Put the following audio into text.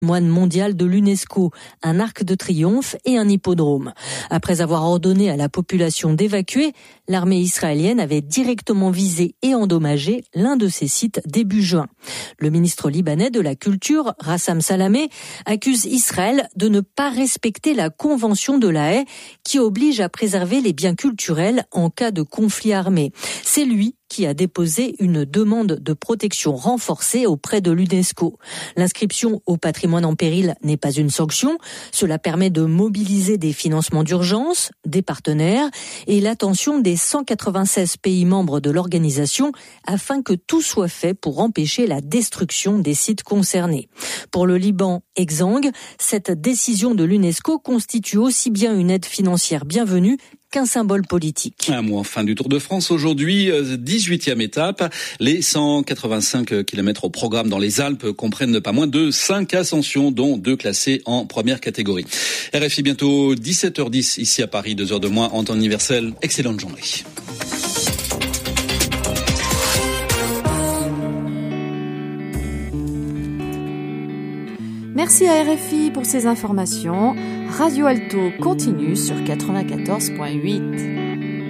patrimoine mondial de l'UNESCO, un arc de triomphe et un hippodrome. Après avoir ordonné à la population d'évacuer, l'armée israélienne avait directement visé et endommagé l'un de ces sites début juin. Le ministre libanais de la Culture, Rassam Salameh, accuse Israël de ne pas respecter la convention de La Haye qui oblige à préserver les biens culturels en cas de conflit armé. C'est lui qui a déposé une demande de protection renforcée auprès de l'UNESCO. L'inscription au patrimoine en péril n'est pas une sanction. Cela permet de mobiliser des financements d'urgence, des partenaires et l'attention des 196 pays membres de l'organisation afin que tout soit fait pour empêcher la destruction des sites concernés. Pour le Liban exsangue, cette décision de l'UNESCO constitue aussi bien une aide financière bienvenue qu'un symbole politique. Un mois fin du Tour de France aujourd'hui, 18e étape. Les 185 km au programme dans les Alpes comprennent pas moins de 5 ascensions, dont 2 classées en première catégorie. RFI bientôt 17h10 ici à Paris, 2 heures de moins en temps universel. Excellente journée. Merci à RFI pour ces informations. Radio Alto continue sur 94.8.